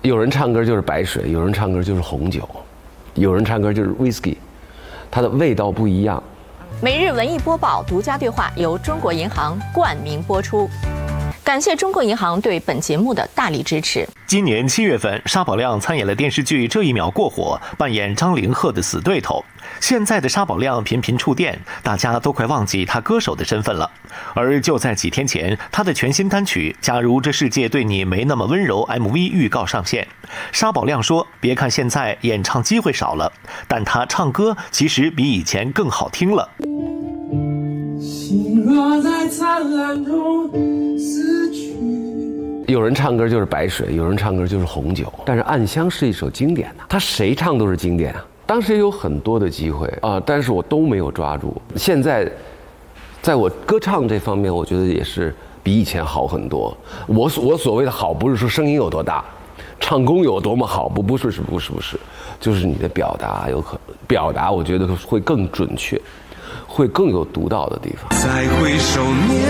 有人唱歌就是白水，有人唱歌就是红酒，有人唱歌就是 whisky， 它的味道不一样。 每日文艺播报独家对话由中国银行冠名播出。感谢中国银行对本节目的大力支持。 今年7月份，沙宝亮参演了电视剧《这一秒过火》，扮演张凌赫的死对头。现在的沙宝亮频频触电，大家都快忘记他歌手的身份了。而就在几天前，他的全新单曲《假如这世界对你没那么温柔》MV 预告上线。沙宝亮说：“别看现在演唱机会少了，但他唱歌其实比以前更好听了。” 心若在灿烂中死去。 有人唱歌就是白水，有人唱歌就是红酒，但是《暗香》是一首经典的，他谁唱都是经典啊。当时也有很多的机会啊，但是我都没有抓住。现在，在我歌唱这方面，我觉得也是比以前好很多。我所谓的好，不是说声音有多大，唱功有多么好，不是，就是你的表达表达，我觉得会更准确。会更有独到的地方。 再回首年